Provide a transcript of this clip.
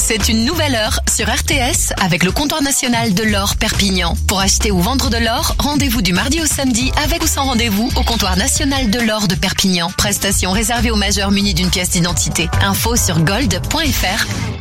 C'est une nouvelle heure sur RTS avec le comptoir national de l'or Perpignan. Pour acheter ou vendre de l'or, rendez-vous du mardi au samedi avec ou sans rendez-vous au comptoir national de l'or de Perpignan. Prestation réservée aux majeurs munis d'une pièce d'identité. Info sur gold.fr.